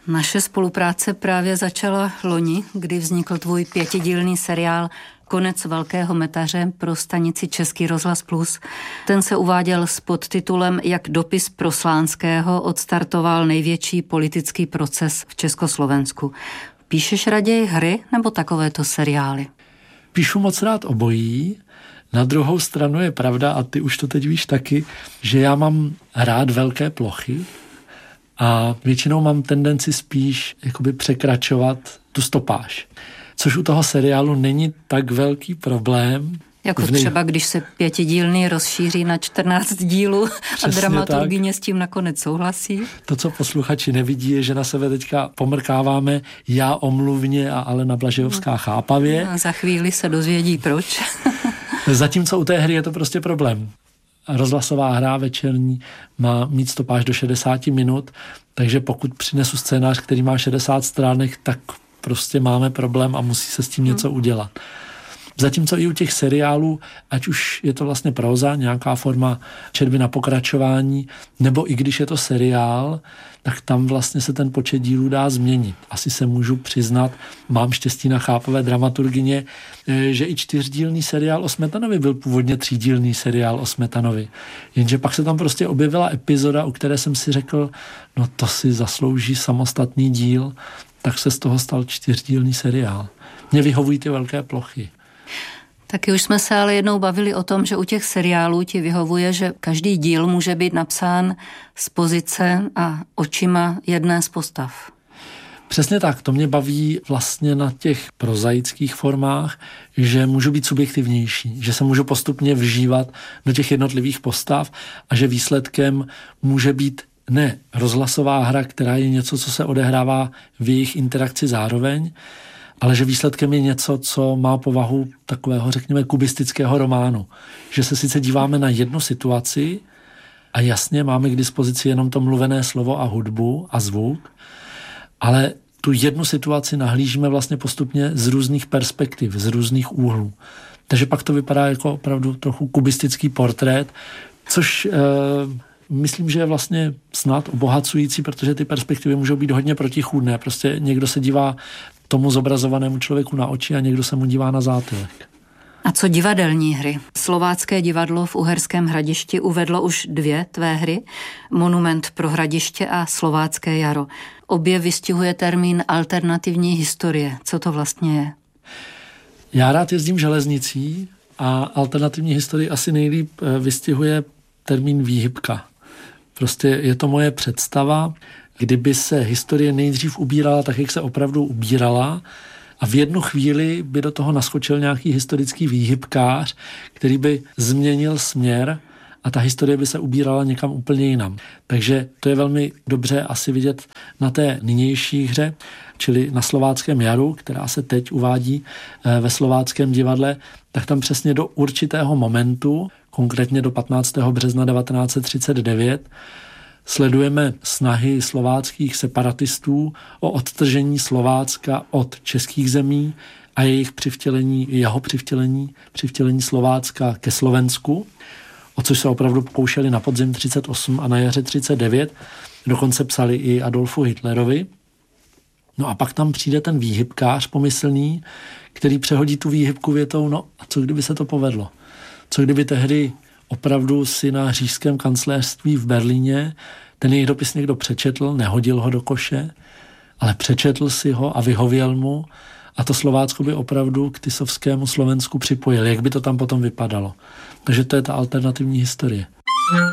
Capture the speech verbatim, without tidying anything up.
Naše spolupráce právě začala loni, kdy vznikl tvůj pětidílný seriál Konec velkého metaře pro stanici Český rozhlas Plus. Ten se uváděl s podtitulem Jak dopis Proslánského odstartoval největší politický proces v Československu. Píšeš raději hry nebo takovéto seriály? Píšu moc rád obojí. Na druhou stranu je pravda, a ty už to teď víš taky, že já mám rád velké plochy a většinou mám tendenci spíš jakoby překračovat tu stopáž. Což u toho seriálu není tak velký problém. Jako třeba, když se pětidílný rozšíří na čtrnáct dílů a dramaturgyně s tím nakonec souhlasí. To, co posluchači nevidí, je, že na sebe teďka pomrkáváme já omluvně a Alena Blažejovská chápavě. A za chvíli se dozvědí proč. Zatímco u té hry je to prostě problém. Rozhlasová hra večerní má mít stopáž do šedesáti minut, takže pokud přinesu scénář, který má šedesát stránek, tak prostě máme problém a musí se s tím něco udělat. Zatímco i u těch seriálů, ať už je to vlastně próza, nějaká forma četby na pokračování, nebo i když je to seriál, tak tam vlastně se ten počet dílů dá změnit. Asi se můžu přiznat, mám štěstí na chápavé dramaturgyně, že i čtyřdílný seriál o Smetanovi byl původně třídílný seriál o Smetanovi. Jenže pak se tam prostě objevila epizoda, u které jsem si řekl, no to si zaslouží samostatný díl, tak se z toho stal čtyřdílný seriál. Mně vyhovují ty velké plochy. Taky už jsme se ale jednou bavili o tom, že u těch seriálů ti vyhovuje, že každý díl může být napsán z pozice a očima jedné z postav. Přesně tak, to mě baví vlastně na těch prozaických formách, že můžu být subjektivnější, že se můžu postupně vžívat do těch jednotlivých postav a že výsledkem může být ne rozhlasová hra, která je něco, co se odehrává v jejich interakci zároveň, ale že výsledkem je něco, co má povahu takového, řekněme, kubistického románu. Že se sice díváme na jednu situaci a jasně máme k dispozici jenom to mluvené slovo a hudbu a zvuk, ale tu jednu situaci nahlížíme vlastně postupně z různých perspektiv, z různých úhlů. Takže pak to vypadá jako opravdu trochu kubistický portrét, což... Eh, Myslím, že je vlastně snad obohacující, protože ty perspektivy můžou být hodně protichůdné. Prostě někdo se dívá tomu zobrazovanému člověku na oči a někdo se mu dívá na zátylek. A co divadelní hry? Slovácké divadlo v Uherském Hradišti uvedlo už dvě tvé hry, Monument pro Hradiště a Slovácké jaro. Obě vystihuje termín alternativní historie. Co to vlastně je? Já rád jezdím železnicí a alternativní historii asi nejlíp vystihuje termín výhybka. Prostě je to moje představa, kdyby se historie nejdřív ubírala tak, jak se opravdu ubírala a v jednu chvíli by do toho naskočil nějaký historický výhybkář, který by změnil směr a ta historie by se ubírala někam úplně jinam. Takže to je velmi dobře asi vidět na té nynější hře, čili na Slováckém jaru, která se teď uvádí ve Slováckém divadle, tak tam přesně do určitého momentu, konkrétně do patnáctého března devatenáct set třicet devět, sledujeme snahy slováckých separatistů o odtržení Slovácka od českých zemí a jejich přivtělení, jeho přivtělení, přivtělení Slovácka ke Slovensku, o což se opravdu pokoušeli na podzim třicet osm a na jaře třicet devět, dokonce psali i Adolfu Hitlerovi. No a pak tam přijde ten výhybkář pomyslný, který přehodí tu výhybku větou, no a co kdyby se to povedlo? Co kdyby tehdy opravdu si na říšském kancléřství v Berlíně ten jejich dopis někdo přečetl, nehodil ho do koše, ale přečetl si ho a vyhověl mu a to Slovácko by opravdu k tisovskému Slovensku připojil. Jak by to tam potom vypadalo? Takže to je ta alternativní historie.